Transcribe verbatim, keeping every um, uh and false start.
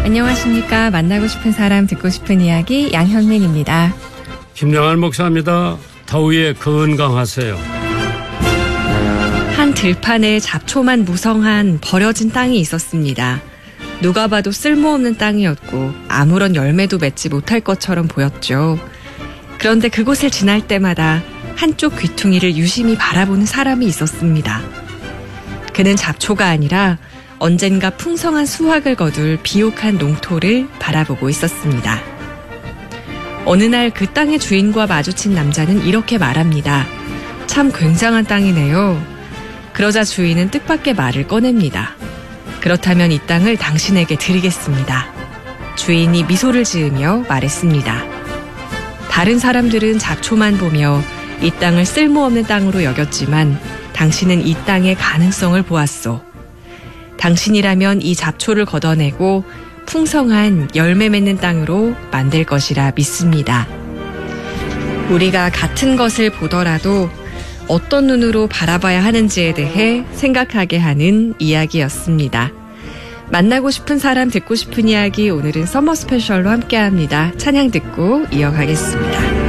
안녕하십니까. 만나고 싶은 사람 듣고 싶은 이야기 양현민입니다. 김영환 목사입니다. 더위에 건강하세요. 한 들판에 잡초만 무성한 버려진 땅이 있었습니다. 누가 봐도 쓸모없는 땅이었고 아무런 열매도 맺지 못할 것처럼 보였죠. 그런데 그곳을 지날 때마다 한쪽 귀퉁이를 유심히 바라보는 사람이 있었습니다. 그는 잡초가 아니라 언젠가 풍성한 수확을 거둘 비옥한 농토를 바라보고 있었습니다. 어느 날 그 땅의 주인과 마주친 남자는 이렇게 말합니다. 참 굉장한 땅이네요. 그러자 주인은 뜻밖의 말을 꺼냅니다. 그렇다면 이 땅을 당신에게 드리겠습니다. 주인이 미소를 지으며 말했습니다. 다른 사람들은 잡초만 보며 이 땅을 쓸모없는 땅으로 여겼지만 당신은 이 땅의 가능성을 보았소. 당신이라면 이 잡초를 걷어내고 풍성한 열매 맺는 땅으로 만들 것이라 믿습니다. 우리가 같은 것을 보더라도 어떤 눈으로 바라봐야 하는지에 대해 생각하게 하는 이야기였습니다. 만나고 싶은 사람 듣고 싶은 이야기, 오늘은 서머 스페셜로 함께합니다. 찬양 듣고 이어가겠습니다.